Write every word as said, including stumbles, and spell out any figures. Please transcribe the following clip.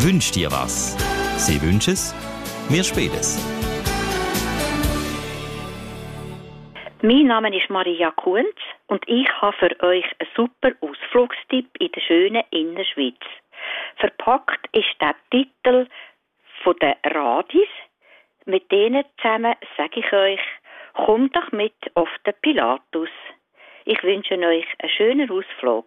Wünsch dir was. Sie wünschen es, wir spielen es. Mein Name ist Maria Kunz und ich habe für euch einen super Ausflugstipp in der schönen Innerschweiz. Verpackt ist der Titel von den Radis. Mit denen zusammen sage ich euch, kommt doch mit auf den Pilatus. Ich wünsche euch einen schönen Ausflug.